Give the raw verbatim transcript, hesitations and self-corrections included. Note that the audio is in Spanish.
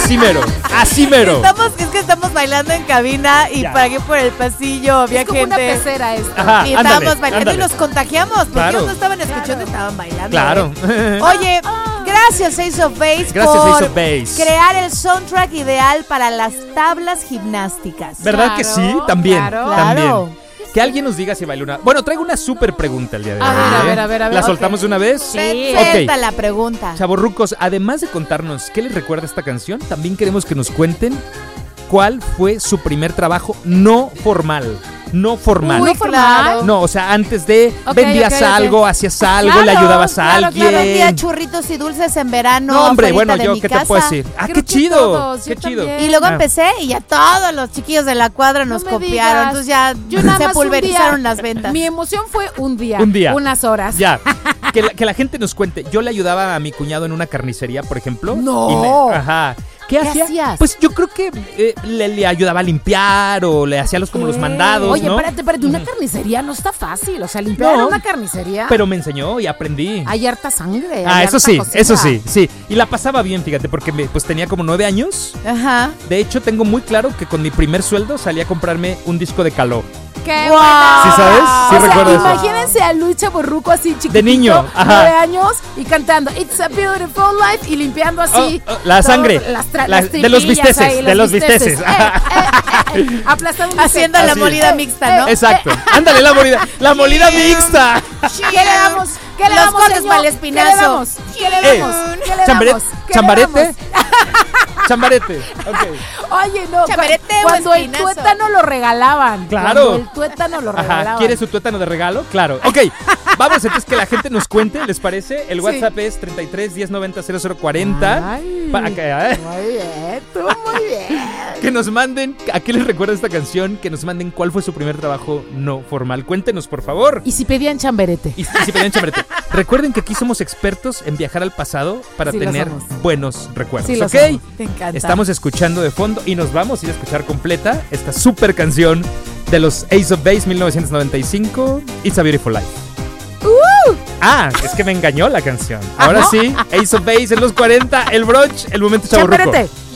Así mero, así mero. Estamos, es que estamos bailando en cabina y Ya. para aquí por el pasillo había Es como gente. una pecera esto. Ajá, y ándale, estábamos bailando ándale. y nos contagiamos porque Claro. ellos no estaban escuchando, estaban bailando. Claro. ¿eh? Oye, gracias Ace of Base Gracias, por Ace of Base. crear el soundtrack ideal para las tablas gimnásticas. ¿Verdad que sí? Claro, También, claro. también. Claro. Que alguien nos diga si bailó una... Bueno, traigo una súper pregunta el día de hoy. A ver, ¿eh? a ver, a ver, a ver, ¿La ok. soltamos de una vez? Sí. Suelta Ok. la pregunta. Chavorrucos, además de contarnos qué les recuerda esta canción, también queremos que nos cuenten cuál fue su primer trabajo no formal. No formal. Uy, Muy formal. claro. No, o sea, antes de Ok, vendías ok, ok. algo, hacías algo, Claro, le ayudabas a claro, alguien. Yo vendía churritos y dulces en verano. No, hombre, afuerita bueno, de yo mi qué casa. te puedo decir. Ah, Creo qué que chido, todos, qué yo chido. también. Y luego Ah. empecé y ya todos los chiquillos de la cuadra nos me copiaron. digas. Entonces ya Yo nada se más un pulverizaron día. las ventas. Mi emoción fue un día. Un día. Unas horas. Ya, que la, que la gente nos cuente. Yo le ayudaba a mi cuñado en una carnicería, por ejemplo. No. y me- ajá. ¿Qué, ¿Qué hacía? hacías? Pues yo creo que eh, le, le ayudaba a limpiar o le hacía los, como los mandados, Oye, ¿no? espérate, espérate, una carnicería no está fácil. O sea, limpiar No. una carnicería. Pero me enseñó y aprendí. Hay harta sangre. Ah, hay eso harta sí, cosita. eso sí, sí. Y la pasaba bien, fíjate, porque me, pues tenía como nueve años. Ajá. De hecho, tengo muy claro que con mi primer sueldo salí a comprarme un disco de Caló. ¡Qué Wow. buena! ¿Sí sabes? Sí o sea, recuerdo eso. imagínense a Luis Chavorruco así chiquitito, De niño, ajá. nueve años, y cantando It's a Beautiful Life y limpiando así. Oh, oh, la todo- sangre. las tra- La- las de los tripillas bisteces, ahí, de los los bisteces. Eh, eh, eh, aplastando un bistec. Haciendo la Así. molida mixta, ¿no? Exacto. Ándale, la molida, la molida mixta. ¿Qué le damos? ¿Qué le Los damos, cortes señor? para el ¿Qué le espinazo. damos? ¿Qué le Eh, damos? ¿Qué le Chambare- damos? ¿Qué le chambarete. damos? Chambarete. Ok. Oye, no, cu- Chamberete o cuando el espinazo. tuétano lo regalaban. Claro. Cuando el tuétano lo regalaban. Ajá. ¿Quieres su tuétano de regalo? Claro. Ok. Vamos entonces que la gente nos cuente, ¿les parece? El WhatsApp es treinta y tres diez noventa cero cero cuarenta. Ay, Para que, ¿eh? muy bien, tú muy bien. Que nos manden a qué les recuerda esta canción, que nos manden cuál fue su primer trabajo no formal. Cuéntenos, por favor. Y si pedían chamberete. Y, y si pedían chambrete. Recuerden que aquí somos expertos en viajar al pasado para Sí, lo tener somos. buenos recuerdos. Sí, lo ¿Ok? somos. Te encanta. Estamos escuchando de fondo y nos vamos a ir a escuchar completa esta super canción de los Ace of Base mil novecientos noventa y cinco, It's a Beautiful Life. Uh. Ah, es que me engañó la canción. Ahora sí, Ace of Base en los cuarenta, el brunch, el momento chavorruco. Chamberete.